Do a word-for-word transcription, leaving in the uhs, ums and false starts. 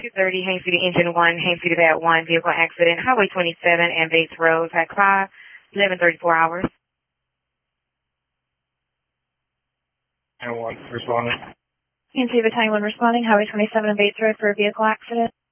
two thirty, Haines City Engine one, Haines City Bad one, vehicle accident, Highway twenty-seven and Bates Road, Pack five, eleven thirty-four hours. And one responding. Haines City Battalion one responding, Highway twenty-seven and Bates Road for a vehicle accident.